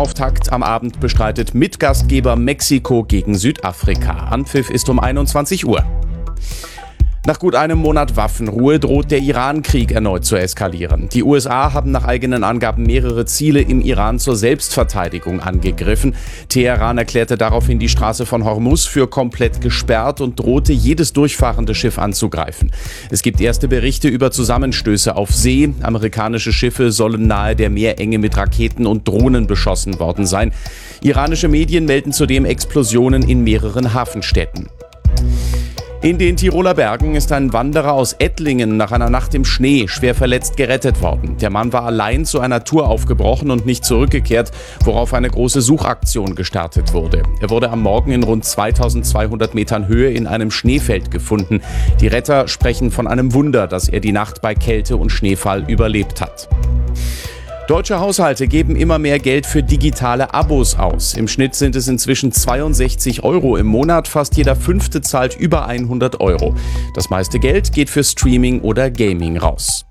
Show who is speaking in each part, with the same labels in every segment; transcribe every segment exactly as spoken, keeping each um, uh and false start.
Speaker 1: Saisonauftakt am Abend bestreitet Mitgastgeber Mexiko gegen Südafrika. Anpfiff ist um einundzwanzig Uhr. Nach gut einem Monat Waffenruhe droht der Iran-Krieg erneut zu eskalieren. Die U S A haben nach eigenen Angaben mehrere Ziele im Iran zur Selbstverteidigung angegriffen. Teheran erklärte daraufhin die Straße von Hormuz für komplett gesperrt und drohte, jedes durchfahrende Schiff anzugreifen. Es gibt erste Berichte über Zusammenstöße auf See. Amerikanische Schiffe sollen nahe der Meerenge mit Raketen und Drohnen beschossen worden sein. Iranische Medien melden zudem Explosionen in mehreren Hafenstädten. In den Tiroler Bergen ist ein Wanderer aus Ettlingen nach einer Nacht im Schnee schwer verletzt gerettet worden. Der Mann war allein zu einer Tour aufgebrochen und nicht zurückgekehrt, worauf eine große Suchaktion gestartet wurde. Er wurde am Morgen in rund zweitausendzweihundert Metern Höhe in einem Schneefeld gefunden. Die Retter sprechen von einem Wunder, dass er die Nacht bei Kälte und Schneefall überlebt hat. Deutsche Haushalte geben immer mehr Geld für digitale Abos aus. Im Schnitt sind es inzwischen zweiundsechzig Euro im Monat. Fast jeder Fünfte zahlt über hundert Euro. Das meiste Geld geht für Streaming oder Gaming raus.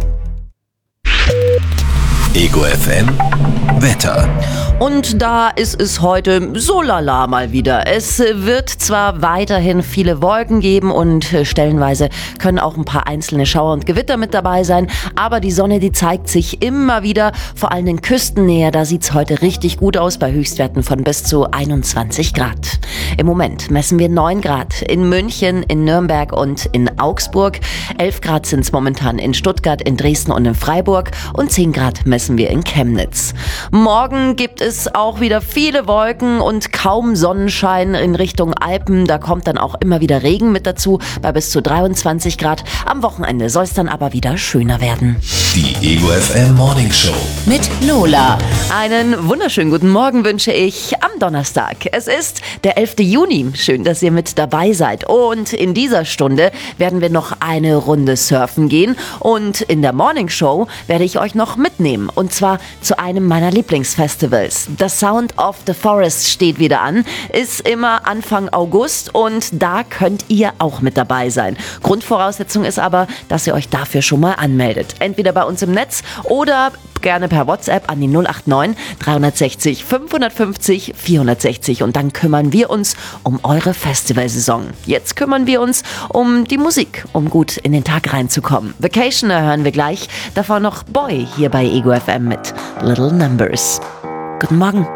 Speaker 2: Ego F M Wetter.
Speaker 3: Und da ist es heute so lala mal wieder. Es wird zwar weiterhin viele Wolken geben und stellenweise können auch ein paar einzelne Schauer und Gewitter mit dabei sein, aber die Sonne, die zeigt sich immer wieder, vor allem in Küstennähe. Da sieht's heute richtig gut aus bei Höchstwerten von bis zu einundzwanzig Grad. Im Moment messen wir neun Grad in München, in Nürnberg und in Augsburg. elf Grad sind's momentan in Stuttgart, in Dresden und in Freiburg und zehn Grad messen wir in Chemnitz. Morgen gibt es auch wieder viele Wolken und kaum Sonnenschein in Richtung Alpen. Da kommt dann auch immer wieder Regen mit dazu bei bis zu dreiundzwanzig Grad. Am Wochenende soll es dann aber wieder schöner werden.
Speaker 2: Die Ego F M Morning Show
Speaker 3: mit Lola. Einen wunderschönen guten Morgen wünsche ich am Donnerstag. Es ist der elfte Juni. Schön, dass ihr mit dabei seid. Und in dieser Stunde werden wir noch eine Runde surfen gehen. Und in der Morning Show werde ich euch noch mitnehmen. Und zwar zu einem meiner Lieblingsfestivals. The Sound of the Forest steht wieder an. Ist immer Anfang August und da könnt ihr auch mit dabei sein. Grundvoraussetzung ist aber, dass ihr euch dafür schon mal anmeldet. Entweder bei uns im Netz oder gerne per WhatsApp an die null acht neun dreihundertsechzig fünfhundertfünfzig vierhundertsechzig und dann kümmern wir uns um eure Festivalsaison. Jetzt kümmern wir uns um die Musik, um gut in den Tag reinzukommen. Vacation hören wir gleich, davor noch Boy hier bei Ego F M mit Little Numbers. Guten Morgen.